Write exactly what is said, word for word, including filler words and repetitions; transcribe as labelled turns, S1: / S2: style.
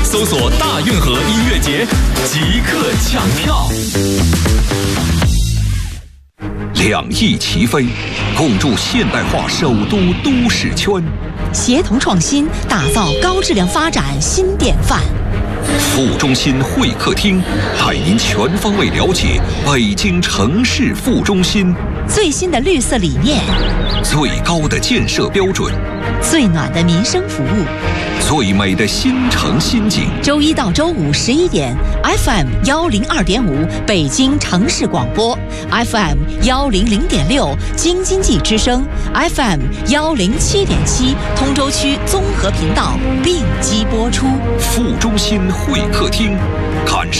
S1: 搜索大运河音乐节，即刻抢票。
S2: 两翼齐飞，共筑现代化首都都市圈，
S3: 协同创新，打造高质量发展新典范。
S2: 副中心会客厅带您全方位了解北京城市副中心
S3: 最新的绿色理念，
S2: 最高的建设标准，
S3: 最暖的民生服务，
S2: 最美的新城新景。
S3: 周一到周五十一点 ，F M 幺零二点五北京城市广播 ，F M 幺零零点六京津冀之声 ，F M 幺零七点七通州区综合频道并机播出。
S2: 副中心会客厅，看